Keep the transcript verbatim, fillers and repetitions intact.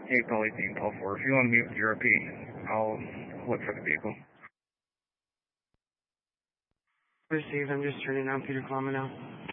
Hey, call eighteen, call four. If you want to meet with your O P, I'll look for the vehicle. Received. I'm just turning on Peter Klama now.